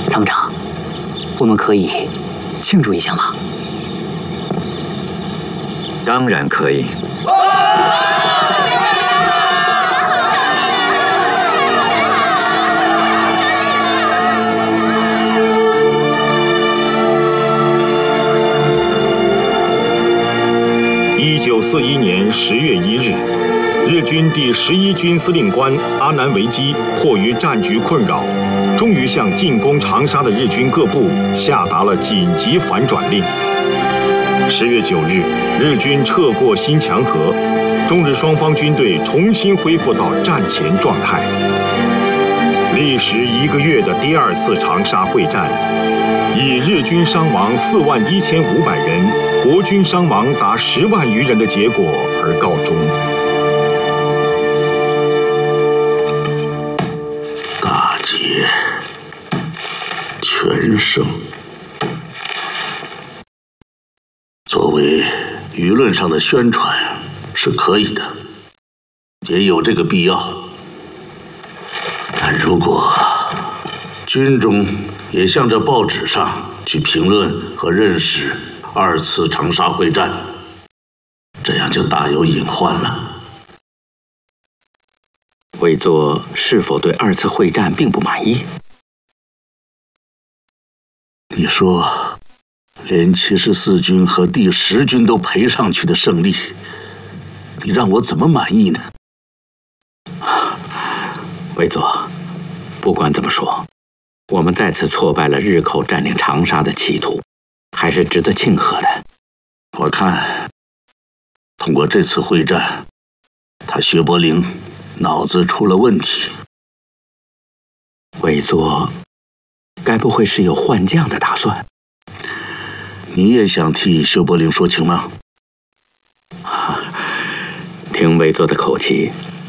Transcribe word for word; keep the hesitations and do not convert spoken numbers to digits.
参谋长，我们可以庆祝一下吗？ 当然可以。 一九四一年十月一日，日军第十一军司令官阿南惟基迫于战局困扰，终于向进攻长沙的日军各部下达了紧急反转令。十月九日，日军撤过新墙河，中日双方军队重新恢复到战前状态。历时一个月的第二次长沙会战，以日军伤亡四万一千五百人，国军伤亡达十万余人的结果而告终。 大捷，全胜。作为舆论上的宣传是可以的，也有这个必要。但如果军中也向着报纸上去评论和认识二次长沙会战，这样就大有隐患了。 委座是否对二次会战并不满意？ 你说，连七十四军和第十军都赔上去的胜利，你让我怎么满意呢？ 委座，不管怎么说，我们再次挫败了日寇占领长沙的企图，还是值得庆贺的。 我看，通过这次会战，他薛伯龄脑子出了问题。 委座，该不会是有换将的打算？ 你也想替薛伯龄说情吗？ 听委座的口气，